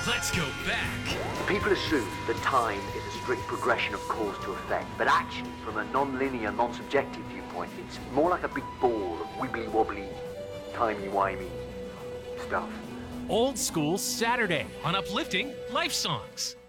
Let's go back. People assume that time is a strict progression of cause to effect, but actually, from a non-linear, non-subjective viewpoint, it's more like a big ball of wibbly-wobbly, timey-wimey stuff. Old School Saturday on Uplifting Life Songs.